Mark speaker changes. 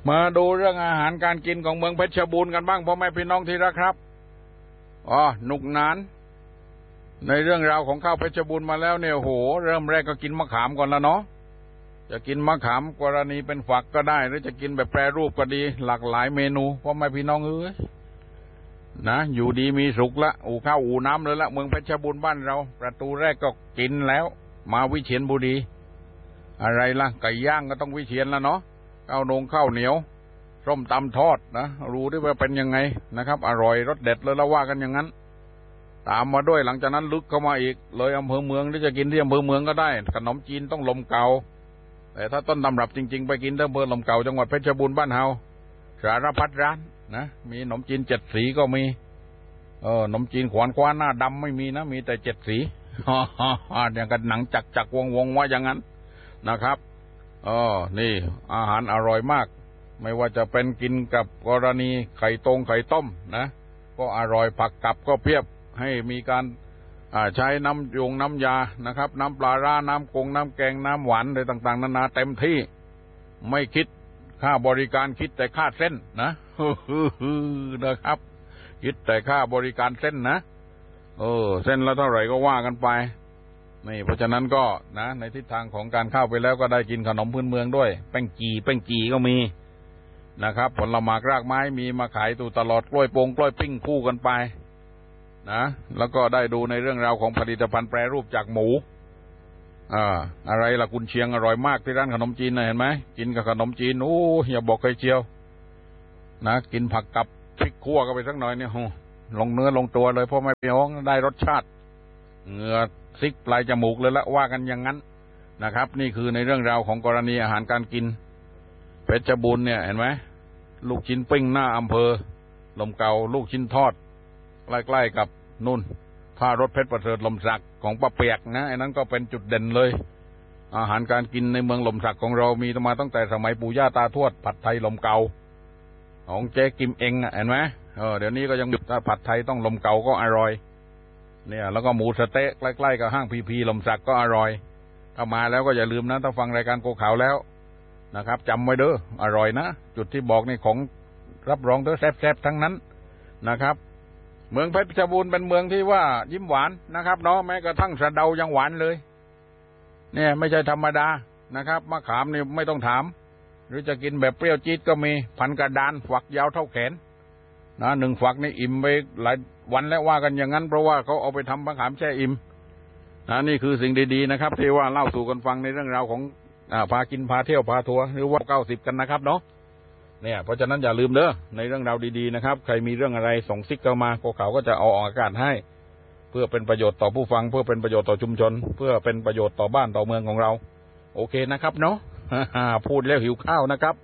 Speaker 1: มาดูเรื่องอาหารการกินของเมืองเพชรบูรณ์กันบ้างพ่อแม่พี่น้องที่รักครับหนุกหนานในเรื่องราวของข้าวเพชรบูรณ์มาแล้วเนี่ยโหเริ่มแรกก็กินมะขามก่อนแล้วเนาะจะกินมะขามกรณีเป็นฝักก็ได้หรือจะกินแบบแปรรูปก็ดีหลากหลายเมนูพ่อแม่พี่น้องนะอยู่ดีมีสุขละอู่ข้าวอู่น้ำเลยละเมืองเพชรบูรณ์บ้านเราประตูแรกก็กินแล้วมาวิเชียรบุรีอะไรล่ะไก่ย่างก็ต้องวิเชียรแล้วเนาะข้าวเหนียวส้มตำทอดนะรู้ได้ว่าเป็นยังไงนะครับอร่อยรสเด็ดเลยแล้วว่ากันอย่างนั้นตามมาด้วยหลังจากนั้นลึกเข้ามาอีกเลยอำเภอเมืองหรือจะกินที่อำเภอเมืองก็ได้ขนมจีนต้องลมเก่าแต่ถ้าต้นตำรับจริงๆไปกินที่อำเภอลมเก่าจังหวัดเพชรบูรณ์บ้านเฮาสารพัดร้านนะมีขนมจีนเจ็ดสีก็มีขนมจีนขวานคว้าหน้าดำไม่มีนะมีแต่เจ็ดสีอย่างกันหนังจักวงว่าอย่างนั้นนะครับนี่อาหารอร่อยมากไม่ว่าจะเป็นกินกับกรณีไข่ต้มนะก็อร่อยผักกับก็เพียบให้มีการใช้น้ำยานะครับน้ำปลาร้าน้ำแกงน้ำหวานอะไรต่างๆนานาเต็มที่ไม่คิดค่าบริการคิดแต่ค่าเส้นนะนะครับคิดแต่ค่าบริการเส้นนะเส้นละเท่าไหร่ก็ว่ากันไปนี่เพราะฉะนั้นก็นะในทิศทางของการเข้าไปแล้วก็ได้กินขนมพื้นเมืองด้วยแป้งจีก็มีนะครับผลไม้รากไม้มีมาขายตูตลอดกล้วยปิ้งคู่กันไปนะแล้วก็ได้ดูในเรื่องราวของผลิตภัณฑ์แปรรูปจากหมูอะไรล่ะกุนเชียงอร่อยมากที่ร้านขนมจีนนะเห็นไหมกินกับขนมจีนอย่าบอกใครเชียวนะกินผักกับพริกคั่วกันไปสักหน่อยเนี่ยลงเนื้อลงตัวเลยเพราะไม่พี่น้องได้รสชาติเหงื่อซิกปลายจมูกเลยละว่ากันอย่างนั้นนะครับนี่คือในเรื่องราวของกรณีอาหารการกินเพชรบูรณ์เนี่ยเห็นไหมลูกชิ้นปิ้งหน้าอำเภอลมเก่าลูกชิ้นทอดใกล้ๆกับนุ่นท่ารถเพชรประเสริฐลมสักของป้าเปียกนะไอ้นั้นก็เป็นจุดเด่นเลยอาหารการกินในเมืองลมสักของเรามีมาตั้งแต่สมัยปู่ย่าตาทวดผัดไทยลมเก่าของเจ๊กิมเองเห็นไหมเดี๋ยวนี้ก็ยังถ้าผัดไทยต้องลมเก่าก็อร่อยเนี่ยแล้วก็หมูสะเต๊ะใกล้ๆกับห้างพีลมสักก็อร่อยถ้ามาแล้วก็อย่าลืมนะถ้าฟังรายการโกข่าวแล้วนะครับจำไว้เด้ออร่อยนะจุดที่บอกนี่ของรับรองเด้อแซ่บๆทั้งนั้นนะครับเมืองเพชรบูรณ์เป็นเมืองที่ว่ายิ้มหวานนะครับเนาะแม้กระทั่งสะเดายังหวานเลยเนี่ยไม่ใช่ธรรมดานะครับมะขามนี่ไม่ต้องถามหรือจะกินแบบเปรี้ยวจี๊ดก็มีพันกระดานฝักยาวเท่าแขนนะหนึ่งฝักนี่อิ่มไปหลายวันแล้วว่ากันอย่างนั้นเพราะว่าเขาเอาไปทำมะขามแช่อิ่มนี่คือสิ่งดีๆนะครับที่ว่าเล่าสู่กันฟังในเรื่องราวของพากินพาเที่ยวพาทัวร์หรือว่า90กันนะครับเนาะเนี่ยเพราะฉะนั้นอย่าลืมเด้อในเรื่องราวดีๆนะครับใครมีเรื่องอะไรส่งซิกเข้ามาเขาก็จะเอาออกอากาศให้เพื่อเป็นประโยชน์ต่อผู้ฟังเพื่อเป็นประโยชน์ต่อชุมชนเพื่อเป็นประโยชน์ต่อบ้านต่อเมืองของเราโอเคนะครับเนาะพูดแล้วหิวข้าวนะครับ